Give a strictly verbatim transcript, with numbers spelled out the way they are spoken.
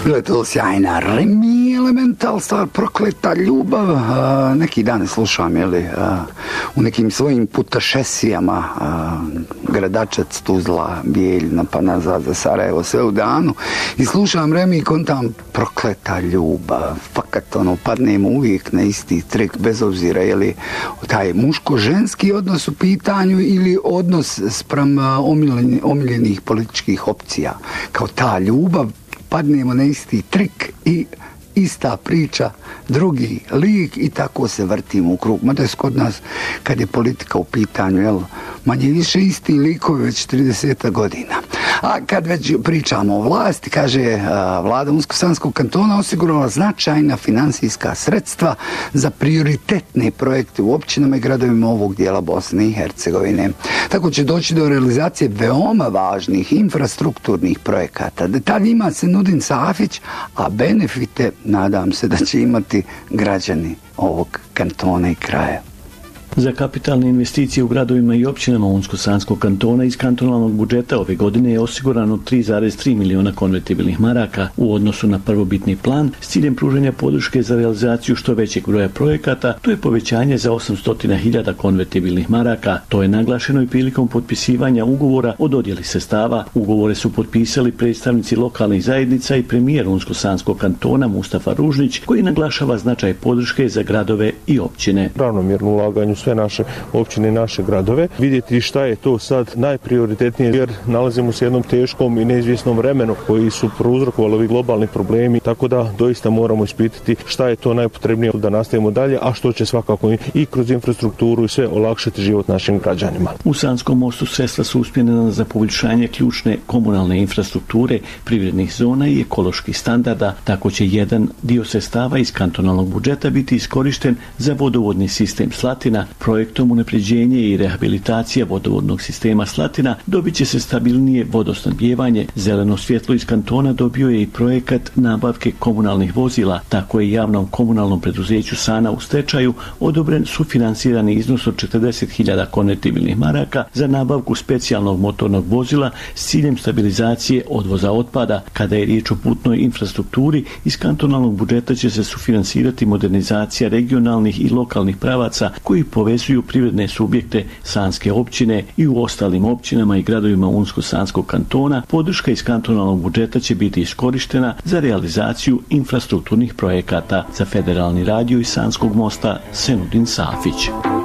Bila je to sjajna Remi Elemental, stvar prokleta ljubav. A, neki dan slušam, jeli, a, u nekim svojim putašesijama, a, Gradačac, Tuzla, Bijeljina, pa nazad za Sarajevo, sve u danu. I slušam Remi i kontam prokleta ljubav. Fakat, ono, padnemo uvijek na isti trik, bez obzira, jeli, taj muško-ženski odnos u pitanju ili odnos sprem omiljenih, omiljenih političkih opcija. Kao ta ljubav, padnemo na isti trik i ista priča, drugi lik i tako se vrtimo u krug. Mada je kod nas, kad je politika u pitanju, jel, manje više isti likovi već trideset godina. A kad već pričamo o vlasti, kaže vlada Unsko-Sanskog kantona osigurala značajna finansijska sredstva za prioritetne projekte u općinama i gradovima ovog dijela Bosne i Hercegovine. Tako će doći do realizacije veoma važnih infrastrukturnih projekata. Detalj ima Senudin Safić, a benefite nadam se da će imati građani ovog kantona i kraja. Za kapitalne investicije u gradovima i općinama Unsko-Sanskog kantona iz kantonalnog budžeta ove godine je osigurano tri zarez tri miliona konvertibilnih maraka u odnosu na prvobitni plan s ciljem pružanja podrške za realizaciju što većeg broja projekata. To je povećanje za osamsto hiljada konvertibilnih maraka. To je naglašeno i prilikom potpisivanja ugovora o dodjeli sredstava. Ugovore su potpisali predstavnici lokalnih zajednica i premijer Unsko-Sanskog kantona Mustafa Ružnić, koji naglašava značaj podrške za gradove i općine. Ravnomjerno ulaganju sve naše općine i naše gradove, vidjeti šta je to sad najprioritetnije, jer nalazimo se u jednom teškom i neizvjesnom vremenu koji su prouzrokovali ovi globalni problemi, tako da doista moramo ispitati šta je to najpotrebnije da nastavimo dalje, a što će svakako i kroz infrastrukturu i sve olakšati život našim građanima. U Sanskom mostu sredstva su usmjerena za poboljšanje ključne komunalne infrastrukture, privrednih zona i ekoloških standarda. Tako će jedan dio sredstava iz kantonalnog budžeta biti iskorišten za vodovodni sistem Slatina. Projektom unapređenje i rehabilitacija vodovodnog sistema Slatina dobit će se stabilnije vodosnabdijevanje. Zeleno svjetlo iz kantona dobio je i projekat nabavke komunalnih vozila. Tako je javnom komunalnom preduzeću Sana u stečaju odobren sufinansirani iznos od četrdeset hiljada konvertibilnih maraka za nabavku specijalnog motornog vozila s ciljem stabilizacije odvoza otpada. Kada je riječ o putnoj infrastrukturi, iz kantonalnog budžeta će se sufinansirati modernizacija regionalnih i lokalnih pravaca koji povezuju privredne subjekte Sanske općine i u ostalim općinama i gradovima Unsko-Sanskog kantona. Podrška iz kantonalnog budžeta će biti iskorištena za realizaciju infrastrukturnih projekata. Za Federalni radio iz Sanskog mosta Senudin Safić.